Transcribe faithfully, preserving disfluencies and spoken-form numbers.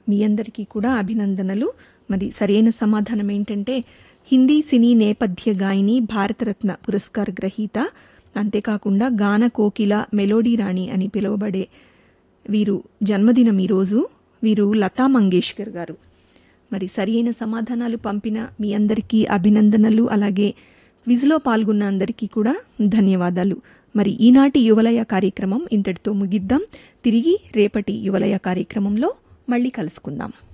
మీ అందరికీ కూడా అభినందనలు. మరి సరైన సమాధానం ఏంటంటే హిందీ సినీ నేపథ్య గాయని, భారతరత్న పురస్కార గ్రహీత, అంతేకాకుండా గాన కోకిల, మెలోడీ రాణి అని పిలువబడే వీరు జన్మదినం ఈరోజు. వీరు లతా మంగేష్కర్ గారు. మరి సరియైన సమాధానాలు పంపిన మీ అందరికీ అభినందనలు. అలాగే క్విజ్లో పాల్గొన్న అందరికీ కూడా ధన్యవాదాలు. మరి ఈనాటి యువలయ కార్యక్రమం ఇంతటితో ముగిద్దాం. తిరిగి రేపటి యువలయ కార్యక్రమంలో మళ్ళీ కలుసుకుందాం.